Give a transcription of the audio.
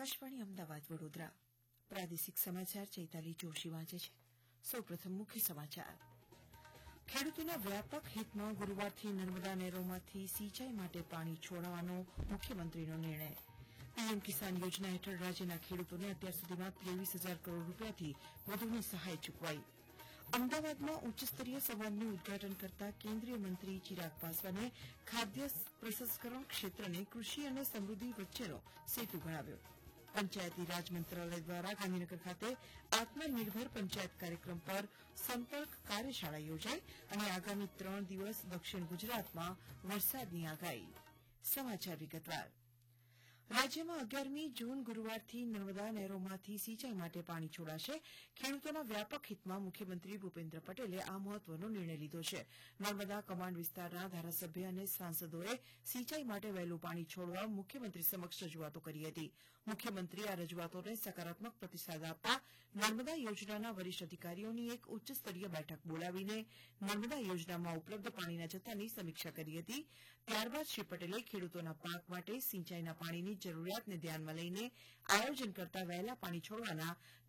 આકાશવાણી અમદાવાદ વડોદરા પ્રાદેશિક સમાચાર ચૈતાલી જોશી વાંચે છે. સૌપ્રથમ મુખ્ય સમાચાર. ખેડૂતોના વ્યાપક હિતમાં ગુરુવારથી નર્મદા નહેરોમાંથી સિંચાઈ માટે પાણી છોડવાનો મુખ્યમંત્રીનો નિર્ણય. પીએમ કિસાન યોજના હેઠળ રાજ્યના ખેડૂતોને અત્યાર સુધીમાં 23,000 કરોડ રૂપિયાથી વધુની સહાય ચૂકવાઈ. અમદાવાદમાં ઉચ્ચસ્તરીય સંવાદનું ઉદઘાટન કરતા કેન્દ્રીય મંત્રી ચિરાગ પાસવાને ખાદ્ય પ્રસંસ્કરણ ક્ષેત્રને કૃષિ અને સમૃદ્ધિ વચ્ચેનો સેતુ ગણાવ્યો. પંચાયતી રાજ મંત્રાલય દ્વારા ગાંધીનગર ખાતે આત્મનિર્ભર પંચાયત કાર્યક્રમ પર સંપર્ક કાર્યશાળા યોજાઈ અને આગામી 3 દિવસ દક્ષિણ ગુજરાતમાં વરસાદની આગાહી. સમાચાર વિગતવાર. રાજ્યમાં 11મી જૂન ગુરુવારથી નર્મદા નહેરોમાંથી સિંચાઈ માટે પાણી છોડાશે. ખેડૂતોના વ્યાપક હિતમાં મુખ્યમંત્રી ભૂપેન્દ્ર પટેલે આ મહત્વનો નિર્ણય લીધો છે. નર્મદા કમાન્ડ વિસ્તારના ધારાસભ્ય અને સાંસદોએ સિંચાઈ માટે વહેલું પાણી છોડવા મુખ્યમંત્રી સમક્ષ રજૂઆતો કરી હતી. મુખ્યમંત્રી આ રજૂઆતોને સકારાત્મક પ્રતિસાદ આપતા નર્મદા યોજનાના વરિષ્ઠ અધિકારીઓની એક ઉચ્ચસ્તરીય બેઠક બોલાવીને નર્મદા યોજનામાં ઉપલબ્ધ પાણીના જથ્થાની સમીક્ષા કરી હતી. ત્યારબાદ શ્રી પટેલે ખેડૂતોના પાક માટે સિંચાઈના પાણીની જરૂરિયાતને ધ્યાનમાં લઈને આયોજન કરતા વહેલા પાણી છોડવાના